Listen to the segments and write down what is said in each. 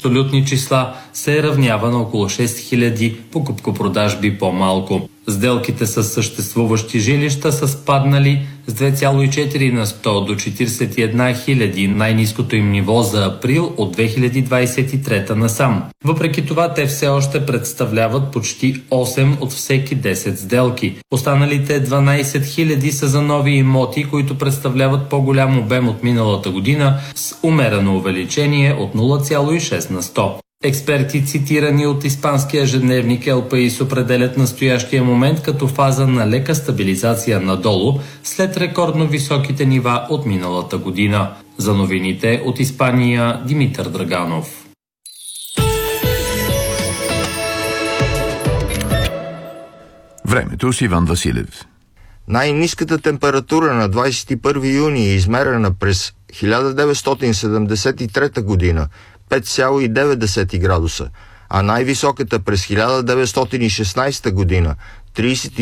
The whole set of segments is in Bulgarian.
абсолютни числа се равнява на около 6000 покупко-продажби по-малко. Сделките с съществуващи жилища са спаднали с 2,4 на 100 до 41 000, най-ниското им ниво за април от 2023 насам. Въпреки това, те все още представляват почти 8 от всеки 10 сделки. Останалите 12 000 са за нови имоти, които представляват по-голям обем от миналата година с умерено увеличение от 0,6 на 100. Експерти, цитирани от испанския ежедневник El País, определят настоящия момент като фаза на лека стабилизация надолу след рекордно високите нива от миналата година. За новините от Испания, Димитър Драганов. Времето с Иван Василев. Най-ниската температура на 21 юни е измерена през 1973 година – 5,9 градуса, а най-високата през 1916 година –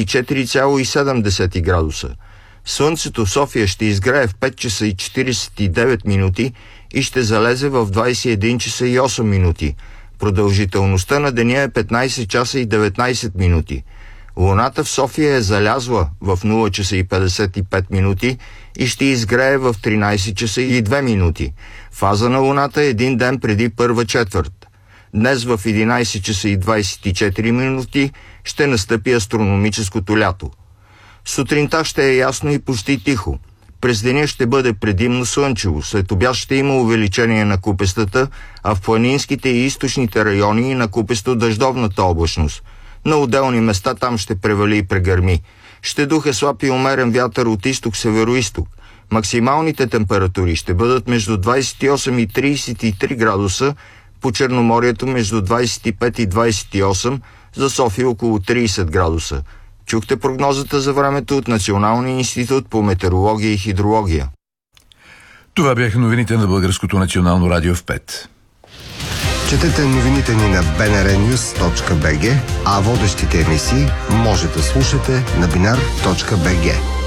34,7 градуса. Слънцето в София ще изгрее в 5 часа и 49 минути и ще залезе в 21 часа и 8 минути. Продължителността на деня е 15 часа и 19 минути. Луната в София е залязла в 0 часа и 55 минути и ще изгрее в 13 часа и 2 минути. Фаза на Луната е един ден преди първа четвърт. Днес в 11 часа и 24 минути ще настъпи астрономическото лято. Сутринта ще е ясно и почти тихо. През деня ще бъде предимно слънчево, след обяд ще има увеличение на купестата, а в планинските и източните райони на купесто дъждовната облачност. На отделни места там ще превали и прегърми. Ще духа слаб и умерен вятър от изток-североизток. Максималните температури ще бъдат между 28 и 33 градуса, по Черноморието между 25 и 28, за София около 30 градуса. Чухте прогнозата за времето от Националния институт по метеорология и хидрология. Това бяха новините на Българското национално радио в 5. Четете новините ни на bnrnews.bg, а водещите емисии може да слушате на binar.bg.